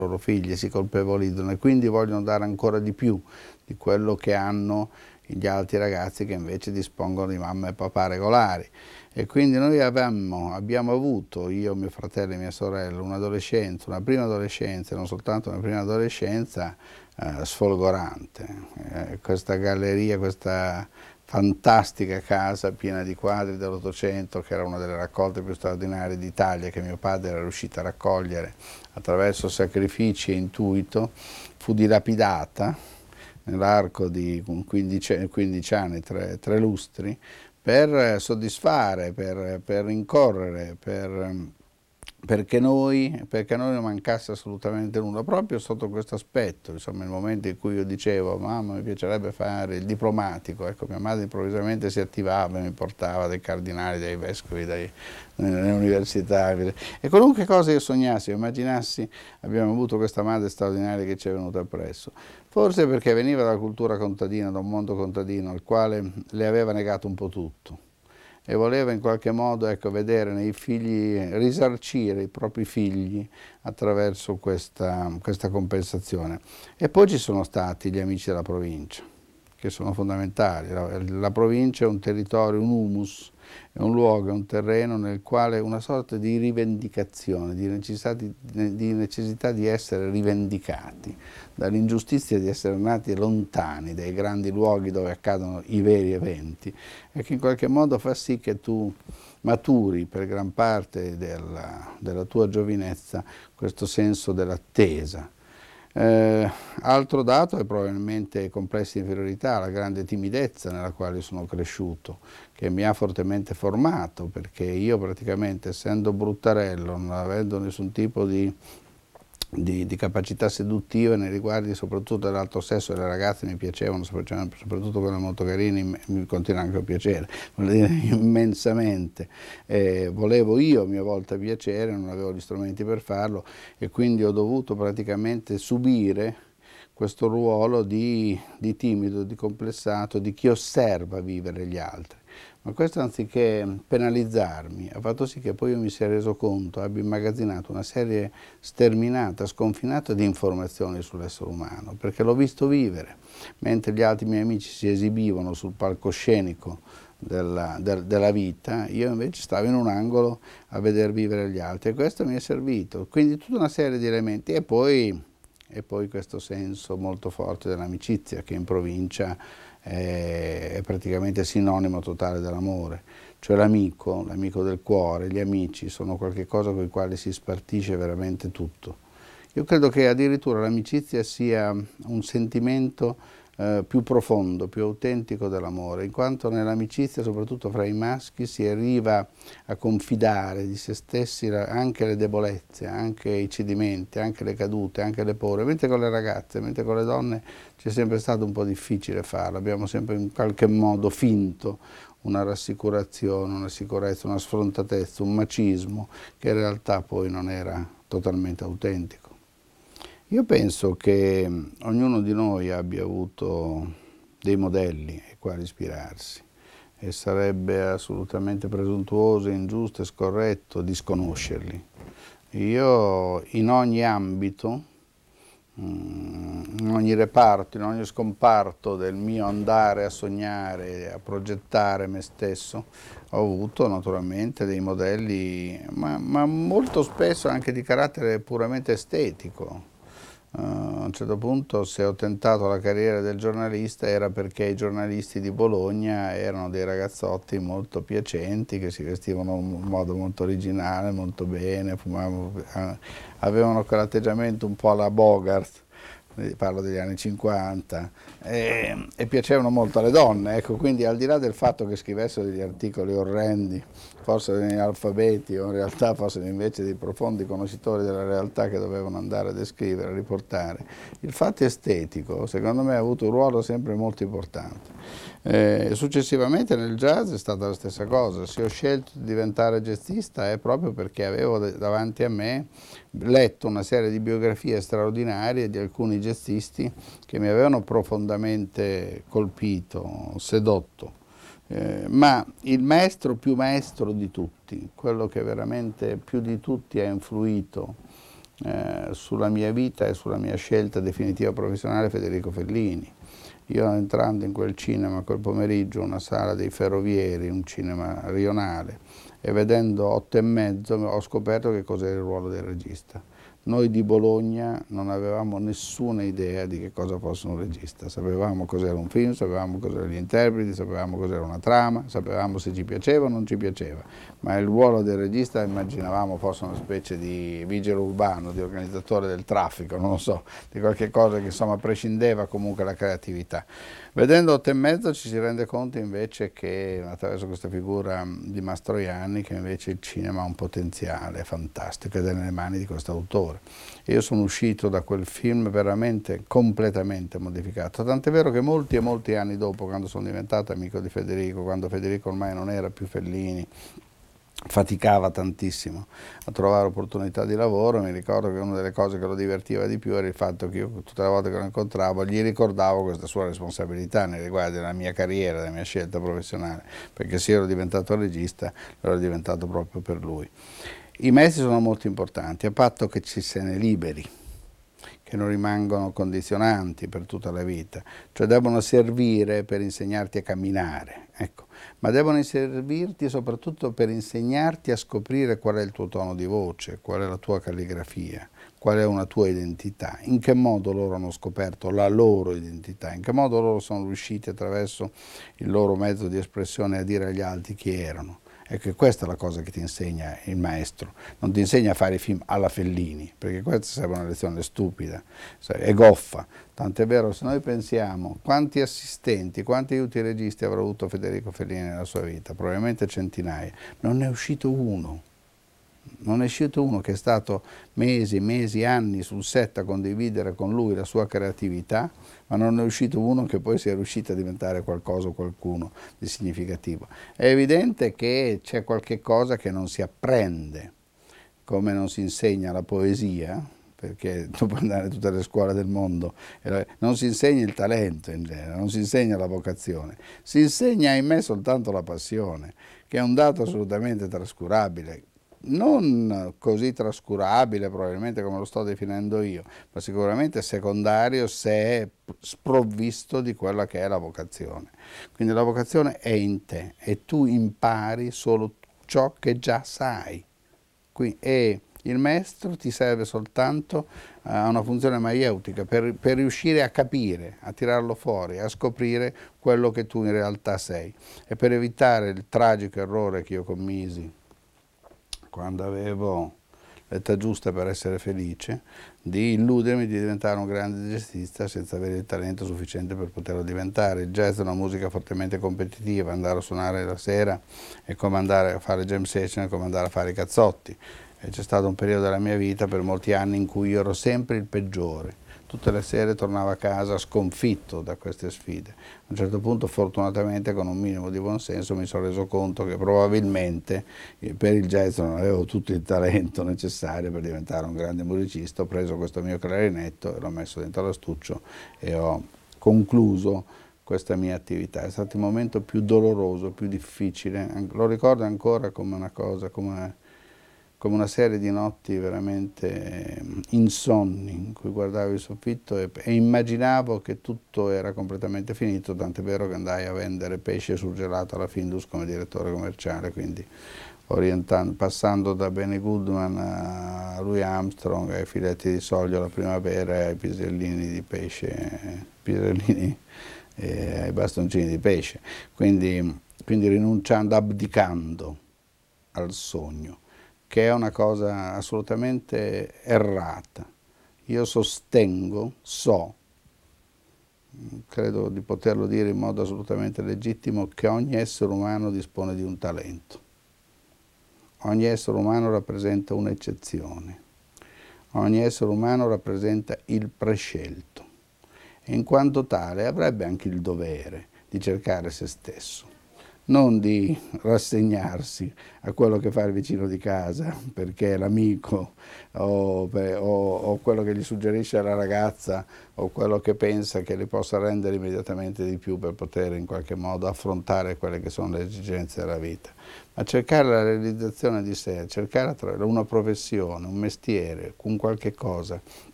loro figli, si colpevolizzano e quindi vogliono dare ancora di più di quello che hanno gli altri ragazzi che invece dispongono di mamma e papà regolari. E quindi noi abbiamo avuto, io, mio fratello e mia sorella, un'adolescenza, una prima adolescenza, non soltanto una prima adolescenza, sfolgorante. Questa galleria, questa fantastica casa piena di quadri dell'Ottocento, che era una delle raccolte più straordinarie d'Italia, che mio padre era riuscito a raccogliere attraverso sacrifici e intuito, fu dilapidata nell'arco di 15 anni, 3 lustri, per soddisfare, per rincorrere, perché non mancasse assolutamente nulla, proprio sotto questo aspetto. Insomma, il momento in cui io dicevo mamma mi piacerebbe fare il diplomatico, ecco, mia madre improvvisamente si attivava e mi portava dai cardinali, dai vescovi, nelle università, e qualunque cosa io sognassi, immaginassi, abbiamo avuto questa madre straordinaria che ci è venuta appresso. Forse perché veniva dalla cultura contadina, da un mondo contadino al quale le aveva negato un po' tutto e voleva in qualche modo, ecco, vedere nei figli, risarcire i propri figli attraverso questa compensazione. E poi ci sono stati gli amici della provincia, che sono fondamentali. La provincia è un territorio, un humus, è un luogo, è un terreno nel quale una sorta di rivendicazione, di necessità di essere rivendicati, dall'ingiustizia di essere nati lontani dai grandi luoghi dove accadono i veri eventi, e che in qualche modo fa sì che tu maturi per gran parte della tua giovinezza questo senso dell'attesa. Altro dato è probabilmente i complessi di inferiorità, la grande timidezza nella quale sono cresciuto, che mi ha fortemente formato, perché io praticamente, essendo bruttarello, non avendo nessun tipo di capacità seduttiva nei riguardi soprattutto dell'altro sesso, e le ragazze mi piacevano, soprattutto quelle molto carine, mi continuano anche a piacere, voglio dire, immensamente. Volevo io a mia volta piacere, non avevo gli strumenti per farlo, e quindi ho dovuto praticamente subire questo ruolo di timido, di complessato, di chi osserva vivere gli altri. Ma questo, anziché penalizzarmi, ha fatto sì che poi io mi sia reso conto, abbia immagazzinato una serie sterminata, sconfinata di informazioni sull'essere umano, perché l'ho visto vivere, mentre gli altri miei amici si esibivano sul palcoscenico della vita, io invece stavo in un angolo a veder vivere gli altri, e questo mi è servito. Quindi tutta una serie di elementi, e poi questo senso molto forte dell'amicizia, che in provincia è praticamente sinonimo totale dell'amore, cioè l'amico del cuore, gli amici sono qualcosa con i quali si spartisce veramente tutto. Io credo che addirittura l'amicizia sia un sentimento più profondo, più autentico dell'amore, in quanto nell'amicizia, soprattutto fra i maschi, si arriva a confidare di se stessi anche le debolezze, anche i cedimenti, anche le cadute, anche le paure, mentre con le ragazze, mentre con le donne ci è sempre stato un po' difficile farlo, abbiamo sempre in qualche modo finto una rassicurazione, una sicurezza, una sfrontatezza, un macismo che in realtà poi non era totalmente autentico. Io penso che ognuno di noi abbia avuto dei modelli ai quali ispirarsi, e sarebbe assolutamente presuntuoso, ingiusto e scorretto disconoscerli. Io in ogni ambito, in ogni reparto, in ogni scomparto del mio andare a sognare, a progettare me stesso, ho avuto naturalmente dei modelli, ma molto spesso anche di carattere puramente estetico. A un certo punto, se ho tentato la carriera del giornalista, era perché i giornalisti di Bologna erano dei ragazzotti molto piacenti, che si vestivano in un modo molto originale, molto bene, avevano quell'atteggiamento un po' alla Bogart, parlo degli anni 50, e piacevano molto alle donne, ecco. Quindi, al di là del fatto che scrivessero degli articoli orrendi, forse degli analfabeti, o in realtà fossero invece dei profondi conoscitori della realtà che dovevano andare a descrivere, a riportare, il fatto estetico secondo me ha avuto un ruolo sempre molto importante. Successivamente nel jazz è stata la stessa cosa. Se ho scelto di diventare jazzista è proprio perché avevo davanti a me letto una serie di biografie straordinarie di alcuni jazzisti che mi avevano profondamente colpito, sedotto. Ma il maestro più maestro di tutti, quello che veramente più di tutti ha influito sulla mia vita e sulla mia scelta definitiva professionale Federico Fellini. Io entrando in quel cinema quel pomeriggio, una sala dei Ferrovieri, un cinema rionale, e vedendo 8:30 ho scoperto che cos'era il ruolo del regista. Noi di Bologna non avevamo nessuna idea di che cosa fosse un regista, sapevamo cos'era un film, sapevamo cos'erano gli interpreti, sapevamo cos'era una trama, sapevamo se ci piaceva o non ci piaceva, ma il ruolo del regista immaginavamo fosse una specie di vigile urbano, di organizzatore del traffico, non lo so, di qualche cosa che insomma prescindeva comunque la creatività. Vedendo 8:30 ci si rende conto invece che attraverso questa figura di Mastroianni che invece il cinema ha un potenziale fantastico ed è nelle mani di questo autore. Io sono uscito da quel film veramente completamente modificato, tant'è vero che molti e molti anni dopo, quando sono diventato amico di Federico, quando Federico ormai non era più Fellini, faticava tantissimo a trovare opportunità di lavoro, mi ricordo che una delle cose che lo divertiva di più era il fatto che io tutte le volte che lo incontravo gli ricordavo questa sua responsabilità nei riguardi della mia carriera, della mia scelta professionale, perché se ero diventato regista ero diventato proprio per lui. I mezzi sono molto importanti, a patto che ci se ne liberi, che non rimangono condizionanti per tutta la vita, cioè devono servire per insegnarti a camminare, ecco, ma devono servirti soprattutto per insegnarti a scoprire qual è il tuo tono di voce, qual è la tua calligrafia, qual è una tua identità, in che modo loro hanno scoperto la loro identità, in che modo loro sono riusciti attraverso il loro mezzo di espressione a dire agli altri chi erano. Ecco, questa è la cosa che ti insegna il maestro, non ti insegna a fare i film alla Fellini, perché questa sarebbe una lezione stupida e goffa. Tant'è vero, se noi pensiamo quanti assistenti, quanti aiuti registi avrà avuto Federico Fellini nella sua vita, probabilmente centinaia, non ne è uscito uno. Non è uscito uno che è stato mesi, anni sul set a condividere con lui la sua creatività, ma non è uscito uno che poi sia riuscito a diventare qualcosa o qualcuno di significativo. È evidente che c'è qualche cosa che non si apprende, come non si insegna la poesia, perché tu puoi andare in tutte le scuole del mondo, non si insegna il talento in genere, non si insegna la vocazione, si insegna in me soltanto la passione, che è un dato assolutamente trascurabile. Non così trascurabile probabilmente come lo sto definendo io, ma sicuramente secondario se è sprovvisto di quella che è la vocazione. Quindi la vocazione è in te e tu impari solo ciò che già sai. E il maestro ti serve soltanto a una funzione maieutica per riuscire a capire, a tirarlo fuori, a scoprire quello che tu in realtà sei. E per evitare il tragico errore che io commisi quando avevo l'età giusta per essere felice, di illudermi di diventare un grande jazzista senza avere il talento sufficiente per poterlo diventare. Il jazz è una musica fortemente competitiva, andare a suonare la sera è come andare a fare jam session, è come andare a fare i cazzotti. E c'è stato un periodo della mia vita per molti anni in cui io ero sempre il peggiore. Tutte le sere tornavo a casa sconfitto da queste sfide. A un certo punto, fortunatamente, con un minimo di buonsenso, mi sono reso conto che probabilmente per il jazz non avevo tutto il talento necessario per diventare un grande musicista. Ho preso questo mio clarinetto e l'ho messo dentro l'astuccio e ho concluso questa mia attività. È stato il momento più doloroso, più difficile. Lo ricordo ancora come una cosa, come una serie di notti veramente insonni in cui guardavo il soffitto e immaginavo che tutto era completamente finito, tant'è vero che andai a vendere pesce surgelato alla Findus come direttore commerciale, quindi passando da Benny Goodman a Louis Armstrong, ai filetti di soglio alla primavera e ai pisellini di pesce, ai bastoncini di pesce, quindi rinunciando, abdicando al sogno, che è una cosa assolutamente errata. Io sostengo, credo di poterlo dire in modo assolutamente legittimo, che ogni essere umano dispone di un talento. Ogni essere umano rappresenta un'eccezione. Ogni essere umano rappresenta il prescelto. E in quanto tale avrebbe anche il dovere di cercare se stesso. non di rassegnarsi a quello che fa il vicino di casa perché è l'amico o quello che gli suggerisce la ragazza o quello che pensa che le possa rendere immediatamente di più per poter in qualche modo affrontare quelle che sono le esigenze della vita, ma cercare la realizzazione di sé, cercare una professione, un mestiere, un qualche cosa